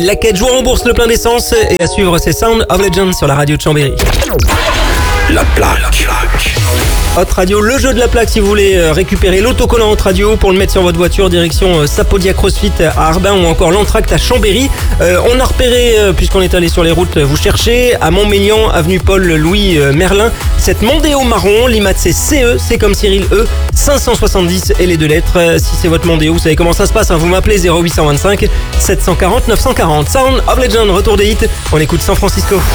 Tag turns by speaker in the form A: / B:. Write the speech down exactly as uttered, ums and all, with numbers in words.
A: La quête joue en bourse le plein d'essence et à suivre c'est Sound of Legend sur la radio de Chambéry.
B: La plaque.
A: Hot Radio, le jeu de la plaque si vous voulez récupérer l'autocollant Hot Radio pour le mettre sur votre voiture, direction Sapodia CrossFit à Arbin ou encore l'Entracte à Chambéry. Euh, on a repéré, euh, puisqu'on est allé sur les routes, vous cherchez, à Montmélian, avenue Paul-Louis euh, Merlin, cette Mondeo marron, l'I M A T c'est C E, c'est comme Cyril E, cinq cent soixante-dix et les deux lettres. Euh, si c'est votre Mondeo, vous savez comment ça se passe, hein, vous m'appelez zéro huit cent vingt-cinq sept cent quarante neuf cent quarante. Sound of Legend, retour des hits, on écoute San Francisco.